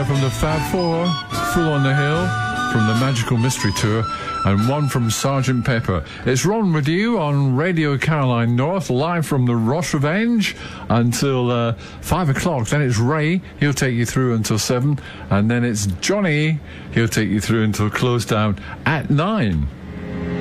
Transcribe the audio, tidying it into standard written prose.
there from the Fab Four, Fool on the Hill, from the Magical Mystery Tour, and one from Sgt. Pepper. It's Ron with you on Radio Caroline North, live from the Ross Revenge until 5 o'clock. Then it's Ray, he'll take you through until 7, and then it's Johnny, he'll take you through until close down at 9.